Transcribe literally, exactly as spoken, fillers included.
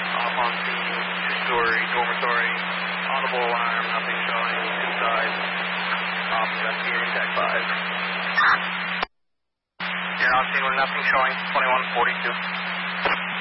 Off on scene, two-story, dormitory, audible alarm, nothing showing, two sides. Off investigating tech five. You're on scene with nothing showing, twenty-one forty-two.